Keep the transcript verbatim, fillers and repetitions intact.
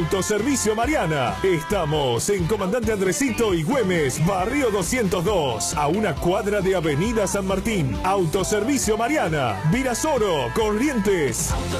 Autoservicio Mariana. Estamos en Comandante Andresito y Güemes, Barrio doscientos dos, a una cuadra de Avenida San Martín. Autoservicio Mariana, Virasoro, Corrientes.